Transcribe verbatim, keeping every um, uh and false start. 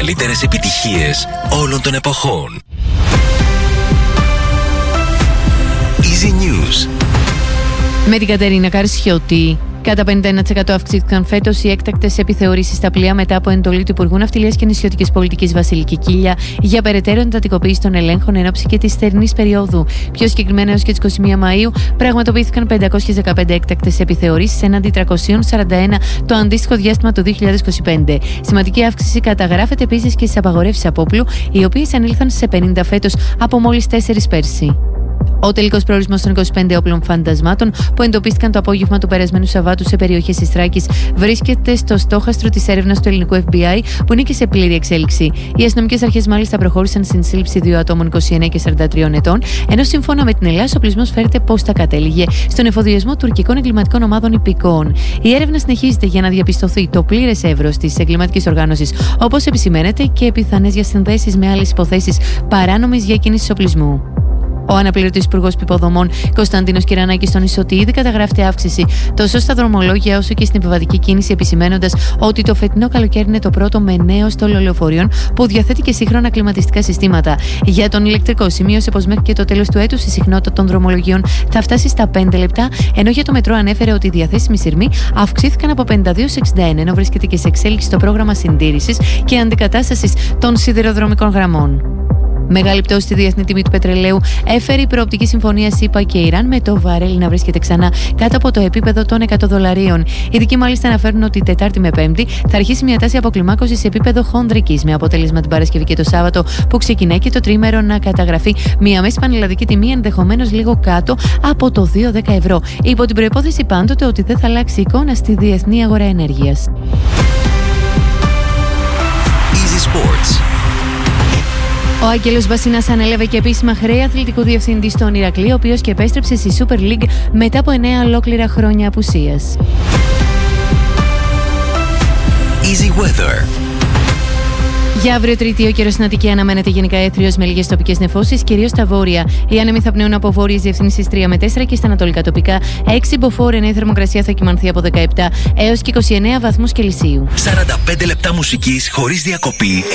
μεγαλύτερες επιτυχίες όλων των εποχών. Easy News. Με την Κατερίνα Καρσιώτη. Κατά πενήντα ένα τοις εκατό αυξήθηκαν φέτος οι έκτακτες επιθεωρήσεις στα πλοία μετά από εντολή του Υπουργού Ναυτιλίας και Νησιωτικής Πολιτικής Βασίλη Κικίλια για περαιτέρω εντατικοποίηση των ελέγχων εν ώψη και της θερινής περίοδου. Πιο συγκεκριμένα, έως και τις είκοσι μία Μαΐου πραγματοποιήθηκαν πεντακόσιες δεκαπέντε έκτακτες επιθεωρήσεις έναντι τριακόσιες σαράντα ένα το αντίστοιχο διάστημα του δύο χιλιάδες είκοσι πέντε. Σημαντική αύξηση καταγράφεται επίσης και στις απαγορεύσεις απόπλου, οι οποίες ανήλθαν σε πενήντα φέτος από μόλις τέσσερις πέρσι. Ο τελικός προορισμός των είκοσι πέντε όπλων φαντασμάτων που εντοπίστηκαν το απόγευμα του περασμένου Σαββάτου σε περιοχές της Θράκης βρίσκεται στο στόχαστρο της έρευνας του ελληνικού εφ μπι άι, που είναι και σε πλήρη εξέλιξη. Οι αστυνομικές αρχές μάλιστα προχώρησαν στην σύλληψη δύο ατόμων είκοσι εννέα και σαράντα τρία ετών, ενώ σύμφωνα με την Ελλάδα ο οπλισμός φέρεται πώς θα κατέληγε στον εφοδιασμό τουρκικών εγκληματικών ομάδων υπηκόων. Η έρευνα συνεχίζεται για να διαπιστωθεί το πλήρες εύρος της εγκληματικής οργάνωσης, όπως επισημαίνεται, και πιθανές διασυνδέσεις με άλλες υποθέσεις παράνομης διακίνησης οπλισμού. Ο αναπληρωτής υπουργός υποδομών Κωνσταντίνος Κυρανάκης τόνισε ότι ήδη καταγράφεται αύξηση τόσο στα δρομολόγια όσο και στην επιβατική κίνηση, επισημαίνοντας ότι το φετινό καλοκαίρι είναι το πρώτο με νέο στόλο λεωφορείων που διαθέτει και σύγχρονα κλιματιστικά συστήματα. Για τον ηλεκτρικό, σημείωσε πως μέχρι και το τέλος του έτους η συχνότητα των δρομολογίων θα φτάσει στα πέντε λεπτά, ενώ για το μετρό ανέφερε ότι οι διαθέσιμοι σειρμοί αυξήθηκαν από πενήντα δύο σε εξήντα ένα, ενώ βρίσκεται και σε εξέλιξη το πρόγραμμα συντήρησης και αντικατάστασης των σιδηροδρομικών γραμμών. Μεγάλη πτώση στη διεθνή τιμή του πετρελαίου έφερε η προοπτική συμφωνία ΣΥΠΑ και Ιράν, με το βαρέλι να βρίσκεται ξανά κάτω από το επίπεδο των εκατό δολαρίων. Οι ειδικοί μάλιστα αναφέρουν ότι Τετάρτη με Πέμπτη θα αρχίσει μια τάση αποκλιμάκωσης σε επίπεδο χονδρικής, με αποτέλεσμα την Παρασκευή και το Σάββατο που ξεκινάει και το τρίμερο να καταγραφεί μια μέση πανελλαδική τιμή ενδεχομένως λίγο κάτω από το δύο δέκα ευρώ, υπό την προϋπόθεση πάντοτε ότι δεν θα αλλάξει εικόνα στη διεθνή αγορά ενέργειας. Easy Sports. Ο Άγγελος Βασίνας ανέλαβε και επίσημα χρέη αθλητικού διευθυντή στον Ηρακλή, ο οποίος και επέστρεψε στη Super League μετά από εννέα ολόκληρα χρόνια απουσίας. Easy Weather. Για αύριο Τρίτη, ο καιρός στην Αττική αναμένεται γενικά έθριος με λίγες τοπικές νεφώσεις, κυρίως στα βόρεια. Οι άνεμοι θα πνέουν από βόρειες διευθύνσεις τρία με τέσσερα και στα ανατολικά τοπικά έξι μποφόρ, ενώ η θερμοκρασία θα κυμανθεί από δεκαεπτά έως και είκοσι εννέα βαθμούς Κελσίου. σαράντα πέντε λεπτά μουσικής χωρίς διακοπή,